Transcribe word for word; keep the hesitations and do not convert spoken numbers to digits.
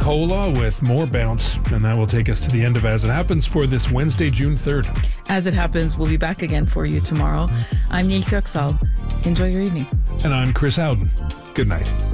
Hola with more bounce, and that will take us to the end of As It Happens for this Wednesday, June third. As It Happens, we'll be back again for you tomorrow. I'm Neil Kirksal. Enjoy your evening. And I'm Chris Howden. Good night.